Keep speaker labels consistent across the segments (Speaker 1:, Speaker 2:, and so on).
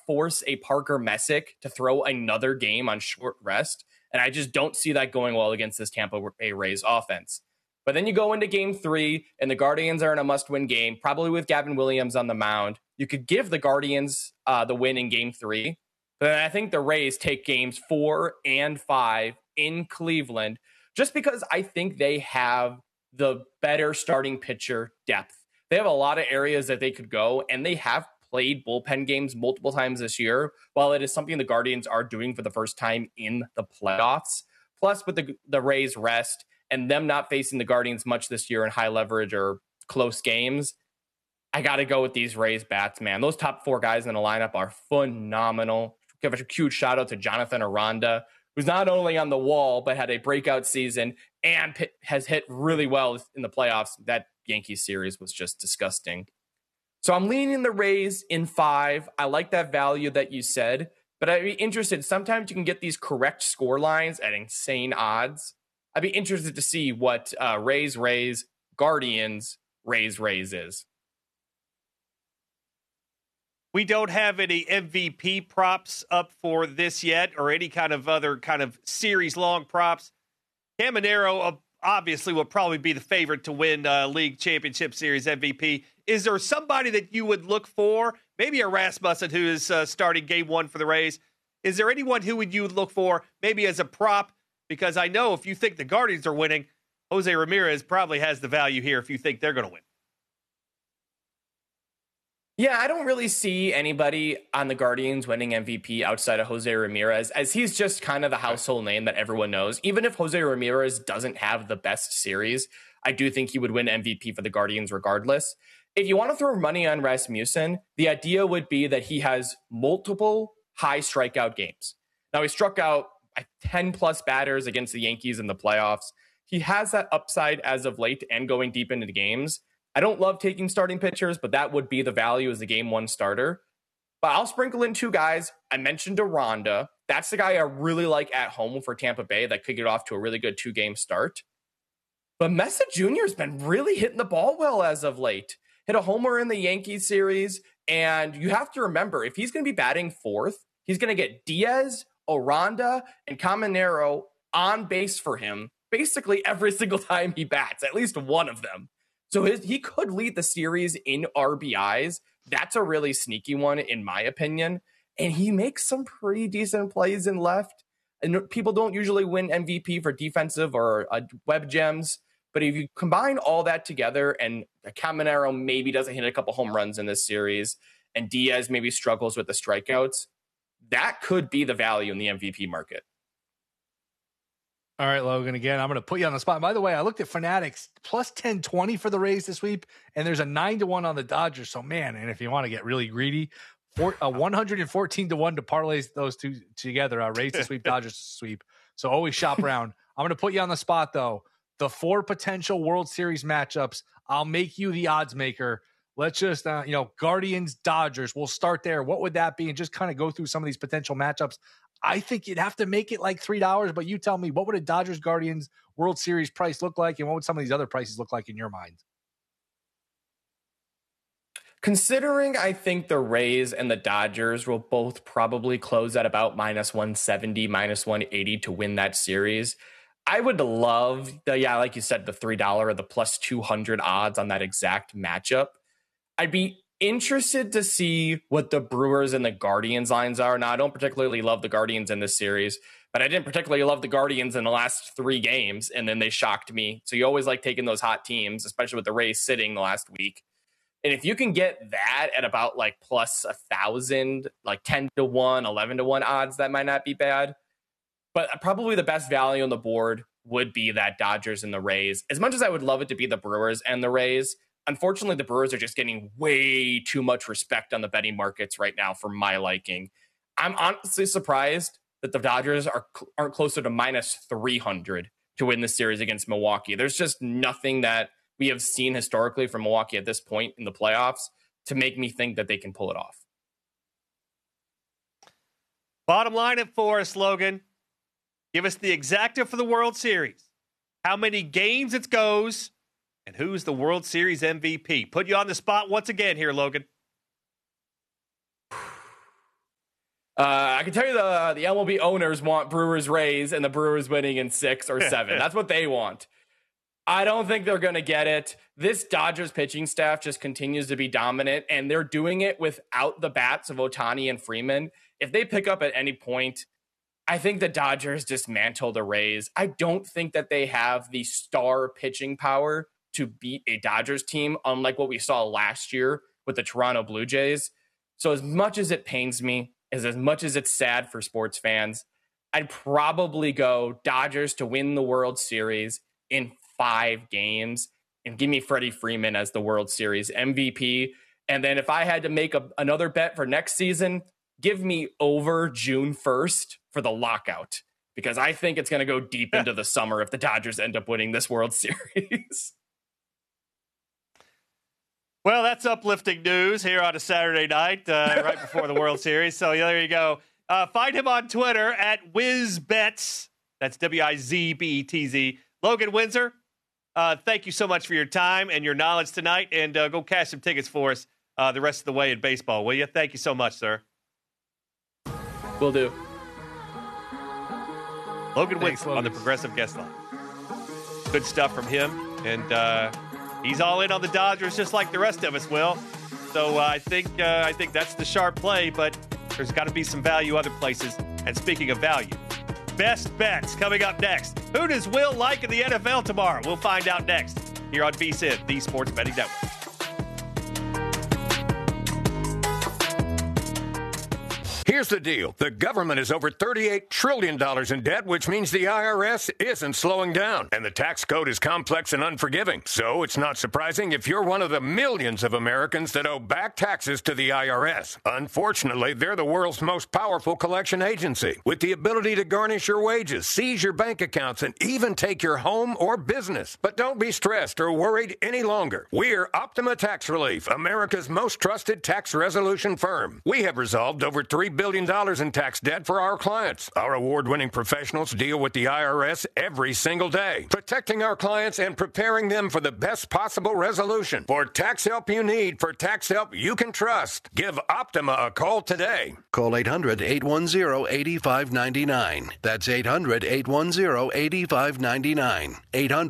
Speaker 1: force a Parker Messick to throw another game on short rest. And I just don't see that going well against this Tampa Bay Rays offense. But then you go into game 3, and the Guardians are in a must-win game, probably with Gavin Williams on the mound. You could give the Guardians the win in game 3. But I think the Rays take games 4 and 5 in Cleveland, just because I think they have the better starting pitcher depth. They have a lot of areas that they could go, and they have played bullpen games multiple times this year, while it is something the Guardians are doing for the first time in the playoffs. Plus, with the Rays rest and them not facing the Guardians much this year in high leverage or close games, I got to go with these Rays bats, man. Those top 4 guys in the lineup are phenomenal. Give a huge shout out to Jonathan Aranda, who's not only on the wall, but had a breakout season and has hit really well in the playoffs. That Yankees series was just disgusting. So I'm leaning the Rays in 5. I like that value that you said, but I'd be interested. Sometimes you can get these correct score lines at insane odds. I'd be interested to see what Rays, Guardians, Rays is.
Speaker 2: We don't have any MVP props up for this yet, or any kind of other kind of series-long props. Caminero obviously will probably be the favorite to win League Championship Series MVP. Is there somebody that you would look for? Maybe a Rasmussen, who is starting game 1 for the Rays. Is there anyone who you would look for, maybe as a prop? Because I know if you think the Guardians are winning, Jose Ramirez probably has the value here if you think they're going to win.
Speaker 1: Yeah, I don't really see anybody on the Guardians winning MVP outside of Jose Ramirez, as he's just kind of the household name that everyone knows. Even if Jose Ramirez doesn't have the best series, I do think he would win MVP for the Guardians regardless. If you want to throw money on Rasmussen, the idea would be that he has multiple high strikeout games. Now, he struck out 10-plus batters against the Yankees in the playoffs. He has that upside as of late and going deep into the games. I don't love taking starting pitchers, but that would be the value as the game 1 starter. But I'll sprinkle in 2 guys. I mentioned Aranda. That's the guy I really like at home for Tampa Bay that could get off to a really good 2-game start. But Mesa Jr. has been really hitting the ball well as of late. Hit a homer in the Yankees series. And you have to remember, if he's going to be batting 4th, he's going to get Diaz, Aranda, and Caminero on base for him basically every single time he bats, at least one of them. So he could lead the series in RBIs. That's a really sneaky one, in my opinion. And he makes some pretty decent plays in left. And people don't usually win MVP for defensive or web gems. But if you combine all that together, and Caminero maybe doesn't hit a couple home runs in this series, and Diaz maybe struggles with the strikeouts, that could be the value in the MVP market.
Speaker 3: All right, Logan, again, I'm going to put you on the spot. By the way, I looked at Fanatics, plus 1020 for the Rays this week, and there's a 9-1 on the Dodgers. So, man, and if you want to get really greedy, 114-1 to parlay those two together. Rays to sweep, Dodgers to sweep. So always shop around. I'm going to put you on the spot, though. The 4 potential World Series matchups, I'll make you the odds maker. Let's just, Guardians, Dodgers, we'll start there. What would that be? And just kind of go through some of these potential matchups. I think you'd have to make it like $3, but you tell me, what would a Dodgers Guardians World Series price look like, and what would some of these other prices look like in your mind?
Speaker 1: Considering I think the Rays and the Dodgers will both probably close at about -170, -180 to win that series, I would love like you said, the $3 or the plus 200 odds on that exact matchup. I'd be interested to see what the Brewers and the Guardians lines are. Now, I don't particularly love the Guardians in this series, but I didn't particularly love the Guardians in the last 3 games, and then they shocked me. So you always like taking those hot teams, especially with the Rays sitting the last week. And if you can get that at about like plus 1,000, like 10-1, 11-1 odds, that might not be bad. But probably the best value on the board would be that Dodgers and the Rays. As much as I would love it to be the Brewers and the Rays, unfortunately, the Brewers are just getting way too much respect on the betting markets right now for my liking. I'm honestly surprised that the Dodgers aren't closer to -300 to win the series against Milwaukee. There's just nothing that we have seen historically from Milwaukee at this point in the playoffs to make me think that they can pull it off.
Speaker 2: Bottom line it for us, Logan. Give us the exacta for the World Series. How many games it goes, and who's the World Series MVP? Put you on the spot once again here, Logan.
Speaker 1: I can tell you the MLB owners want Brewers Rays and the Brewers winning in 6 or 7. That's what they want. I don't think they're going to get it. This Dodgers pitching staff just continues to be dominant, and they're doing it without the bats of Ohtani and Freeman. If they pick up at any point, I think the Dodgers dismantle the Rays. I don't think that they have the star pitching power to beat a Dodgers team, unlike what we saw last year with the Toronto Blue Jays. So as much as it pains me, as much as it's sad for sports fans, I'd probably go Dodgers to win the World Series in 5 games and give me Freddie Freeman as the World Series MVP. And then if I had to make another bet for next season, give me over June 1st for the lockout, because I think it's going to go deep into the summer if the Dodgers end up winning this World Series.
Speaker 2: Well, that's uplifting news here on a Saturday night, right before the World Series. So there you go. Find him on Twitter at WizBets. That's WizBetz. Logan Windsor, thank you so much for your time and your knowledge tonight. And go cash some tickets for us the rest of the way in baseball, will you? Thank you so much, sir.
Speaker 1: Will do.
Speaker 2: Logan Windsor on the Progressive Guest Line. Good stuff from him. And he's all in on the Dodgers just like the rest of us will. So I think that's the sharp play, but there's got to be some value other places. And speaking of value, best bets coming up next. Who does Will like in the NFL tomorrow? We'll find out next here on VSiN, the Sports Betting Network.
Speaker 4: Here's the deal. The government is over $38 trillion in debt, which means the IRS isn't slowing down. And the tax code is complex and unforgiving. So it's not surprising if you're one of the millions of Americans that owe back taxes to the IRS. Unfortunately, they're the world's most powerful collection agency, with the ability to garnish your wages, seize your bank accounts, and even take your home or business. But don't be stressed or worried any longer. We're Optima Tax Relief, America's most trusted tax resolution firm. We have resolved over $3 billion in tax debt for our clients. Our award-winning professionals deal with the IRS every single day, protecting our clients and preparing them for the best possible resolution. For tax help you need, for tax help you can trust, give Optima a call today.
Speaker 5: Call 800-810-8599. That's 800-810-8599.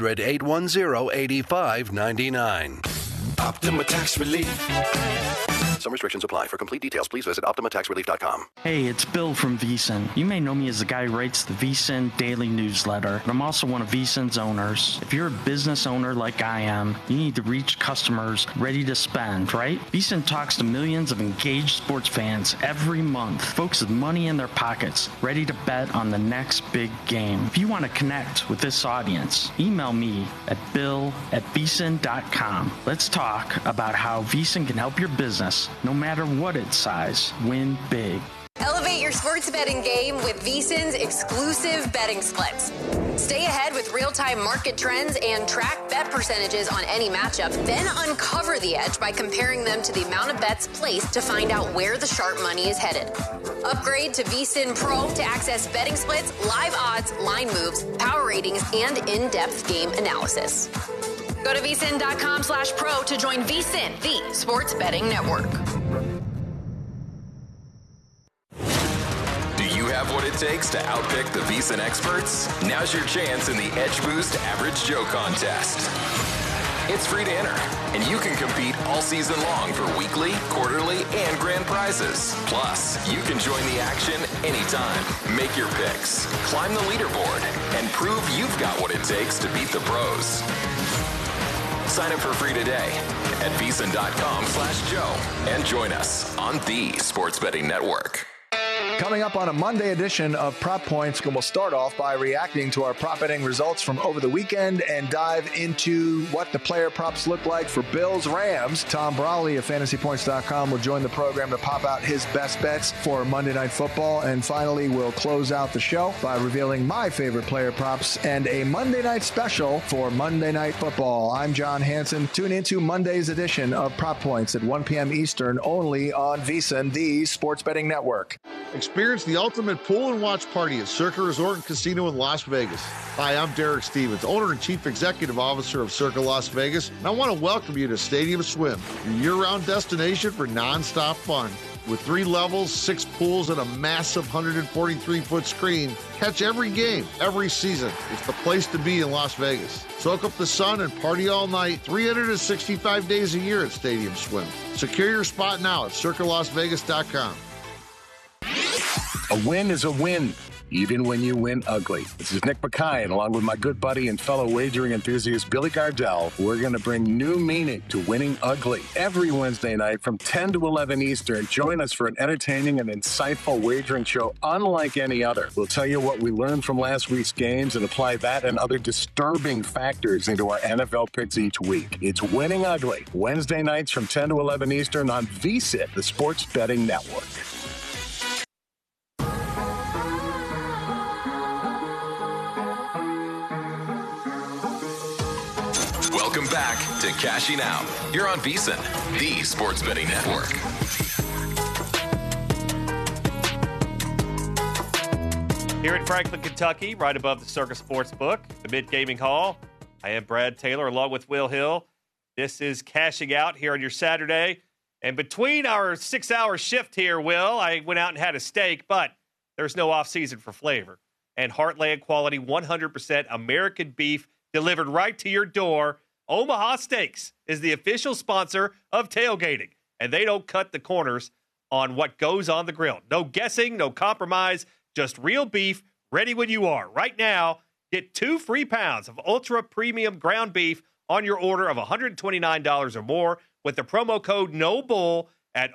Speaker 5: 800-810-8599.
Speaker 6: Optima Tax Relief.
Speaker 5: Some restrictions apply. For complete details, please visit OptimaTaxRelief.com.
Speaker 7: Hey, it's Bill from VSiN. You may know me as the guy who writes the VSiN daily newsletter, but I'm also one of VSiN's owners. If you're a business owner like I am, you need to reach customers ready to spend, right? VSiN talks to millions of engaged sports fans every month, folks with money in their pockets, ready to bet on the next big game. If you want to connect with this audience, email me at bill@vsin.com. Let's talk about how VSiN can help your business, no matter what its size, win big.
Speaker 8: Elevate your sports betting game with VSiN's exclusive betting splits. Stay ahead with real-time market trends and track bet percentages on any matchup. Then uncover the edge by comparing them to the amount of bets placed to find out where the sharp money is headed. Upgrade to VSiN Pro to access betting splits, live odds, line moves, power ratings, and in-depth game analysis. Go to vsin.com/pro to join VSiN, the sports betting network.
Speaker 6: Do you have what it takes to outpick the VSiN experts? Now's your chance in the Edge Boost Average Joe contest. It's free to enter, and you can compete all season long for weekly, quarterly, and grand prizes. Plus, you can join the action anytime. Make your picks, climb the leaderboard, and prove you've got what it takes to beat the pros. Sign up for free today at vsin.com/Joe and join us on the Sports Betting Network.
Speaker 9: Coming up on a Monday edition of Prop Points, we'll start off by reacting to our prop betting results from over the weekend and dive into what the player props look like for Bills-Rams. Tom Brawley of FantasyPoints.com will join the program to pop out his best bets for Monday Night Football. And finally, we'll close out the show by revealing my favorite player props and a Monday night special for Monday Night Football. I'm John Hansen. Tune into Monday's edition of Prop Points at 1 p.m. Eastern, only on VSiN, the Sports Betting Network.
Speaker 10: Experience the ultimate pool and watch party at Circa Resort and Casino in Las Vegas. Hi, I'm Derek Stevens, owner and chief executive officer of Circa Las Vegas, and I want to welcome you to Stadium Swim, your year-round destination for non-stop fun. With 3 levels, 6 pools, and a massive 143-foot screen, catch every game, every season. It's the place to be in Las Vegas. Soak up the sun and party all night, 365 days a year at Stadium Swim. Secure your spot now at CircaLasVegas.com.
Speaker 11: A win is a win, even when you win ugly. This is Nick Mackay, and along with my good buddy and fellow wagering enthusiast Billy Gardell, we're going to bring new meaning to winning ugly. Every Wednesday night from 10 to 11 Eastern, join us for an entertaining and insightful wagering show unlike any other. We'll tell you what we learned from last week's games and apply that and other disturbing factors into our NFL picks each week. It's Winning Ugly, Wednesday nights from 10 to 11 Eastern on VSiN, the Sports Betting Network.
Speaker 6: Welcome back to Cashing Out here on VSiN, the Sports Betting Network.
Speaker 2: Here in Franklin, Kentucky, right above the Circa Sportsbook, the Mid Gaming Hall. I am Brad Taylor along with Will Hill. This is Cashing Out here on your Saturday. And between our 6-hour shift here, Will, I went out and had a steak, but there's no off-season for flavor. And Heartland quality 100% American beef delivered right to your door. Omaha Steaks is the official sponsor of tailgating, and they don't cut the corners on what goes on the grill. No guessing, no compromise, just real beef ready when you are. Right now, get 2 free pounds of ultra premium ground beef on your order of $129 or more with the promo code NOBULL at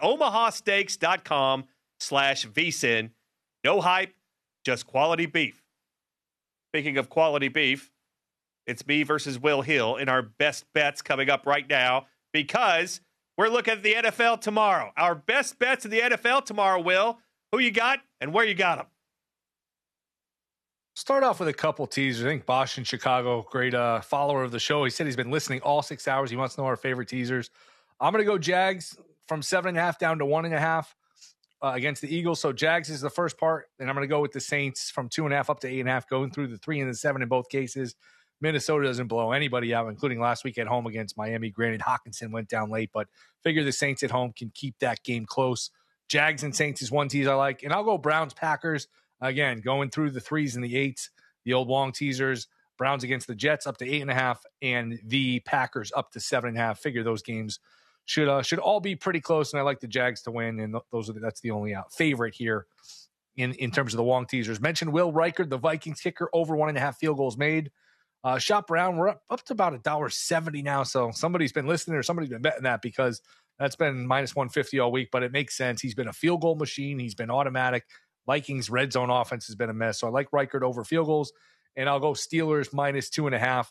Speaker 2: omahasteaks.com/VSiN. No hype, just quality beef. Speaking of quality beef, it's me versus Will Hill in our best bets coming up right now because we're looking at the NFL tomorrow. Our best bets in the NFL tomorrow, Will. Who you got and where you got them?
Speaker 3: Start off with a couple teasers. I think Bosch in Chicago, great follower of the show. He said he's been listening all 6 hours. He wants to know our favorite teasers. I'm going to go Jags from 7.5 down to 1.5 against the Eagles. So Jags is the first part. And I'm going to go with the Saints from 2.5 up to 8.5, going through the 3 and the 7 in both cases. Minnesota doesn't blow anybody out, including last week at home against Miami. Granted, Hawkinson went down late, but figure the Saints at home can keep that game close. Jags and Saints is one tease I like. And I'll go Browns-Packers. Again, going through the 3s and the 8s, the old long teasers. Browns against the Jets up to 8.5, and the Packers up to 7.5. Figure those games should all be pretty close, and I like the Jags to win, and that's the only favorite here in terms of the long teasers. Mentioned Will Reichard, the Vikings kicker, over 1.5 field goals made. Shop Brown, we're up to about $1.70 now, so somebody's been listening or somebody's been betting that because that's been minus 150 all week, but it makes sense. He's been a field goal machine. He's been automatic. Vikings red zone offense has been a mess, so I like Reichard over field goals, and I'll go Steelers minus 2.5.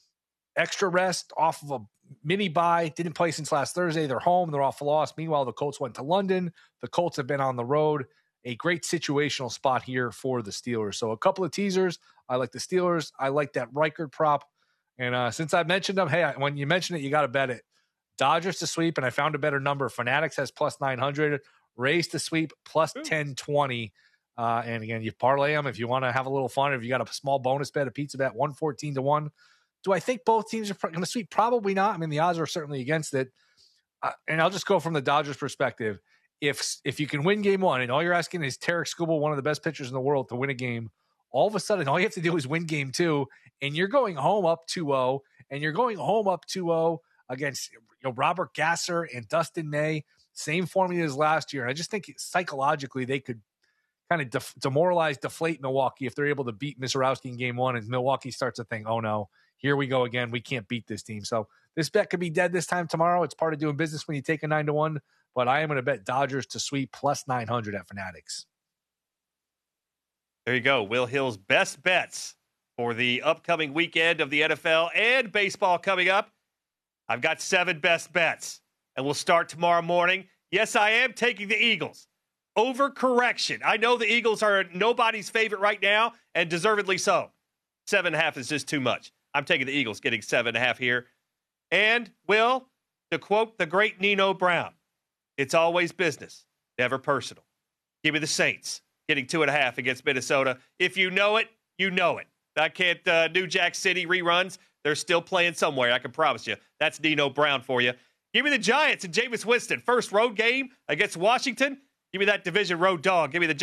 Speaker 3: Extra rest off of a mini bye. Didn't play since last Thursday. They're home. They're off a loss. Meanwhile, the Colts went to London. The Colts have been on the road. A great situational spot here for the Steelers. So a couple of teasers. I like the Steelers. I like that Reichard prop. And since I mentioned them, hey, when you mention it, you got to bet it. Dodgers to sweep, and I found a better number. Fanatics has plus 900. Rays to sweep plus 1020. And again, you parlay them if you want to have a little fun. If you got a small bonus bet, a pizza bet, 114-1. Do I think both teams are going to sweep? Probably not. I mean, the odds are certainly against it. And I'll just go from the Dodgers' perspective. If you can win game one, and all you're asking is Tarek Skubal, one of the best pitchers in the world, to win a game, all of a sudden, all you have to do is win game two, and you're going home up 2-0, and you're going home up 2-0 against Robert Gasser and Dustin May. Same formula as last year. And I just think psychologically they could kind of demoralize, deflate Milwaukee if they're able to beat Misarowski in game one, and Milwaukee starts to think, oh no, here we go again. We can't beat this team. So this bet could be dead this time tomorrow. It's part of doing business when you take a 9-1, but I am going to bet Dodgers to sweep plus 900 at Fanatics.
Speaker 2: There you go. Will Hill's best bets for the upcoming weekend of the NFL and baseball coming up. I've got 7 best bets, and we'll start tomorrow morning. Yes, I am taking the Eagles. Overcorrection. I know the Eagles are nobody's favorite right now, and deservedly so. 7.5 is just too much. I'm taking the Eagles, getting 7.5 here. And, Will, to quote the great Nino Brown, it's always business, never personal. Give me the Saints, getting 2.5 against Minnesota. If you know it, you know it. I can't New Jack City reruns. They're still playing somewhere, I can promise you. That's Nino Brown for you. Give me the Giants and Jameis Winston. First road game against Washington. Give me that division road dog. Give me the